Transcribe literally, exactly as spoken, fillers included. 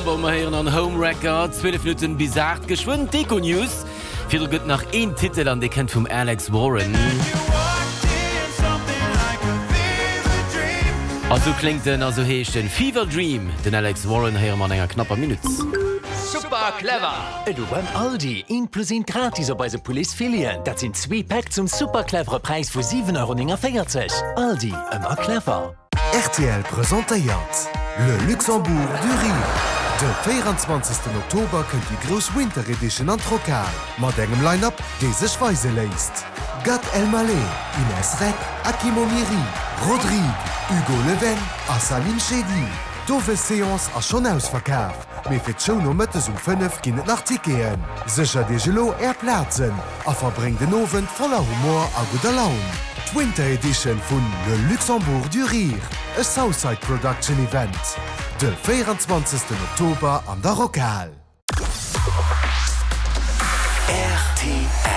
Album heieren an Home Records, zwölf Minuten bizarrt geschwind Deko News. Für gëtt nach een Titel an de kennt vum Alex Warren. Also klingt den also hecht den Fever Dream, den Alex Warren heier man enger knapper Minute. Super clever! Du beim Aldi ein plus ein gratis bei se Police-Filien. Dat sind zwei Pack zum super clevere Preis vu sieben Euro vierzig. Aldi, immer clever. R T L präsentéiert Le Luxembourg du Rire. Den vierundzwanzigsten Oktober kënnt die Gross Winter Edition an Trokal, mat engem Line-up dé sech weise léist. Gad Elmaleh, Ines Rek, Akimo Miri, Rodrigue, Hugo Leven a Salim Chedi. Dowe Seance a schon ausverkaaf, méi fir d'Show no Mëttes um fënnef ginnet nach Tikeen. Secher Dir gelo Ä Plazen, a verbring den Owen voller Humor a guter Laun. Winter Edition vun Le Luxembourg du Rire, e Southside Production Event. Den vierundzwanzigsten Oktober an der Rokal. R T L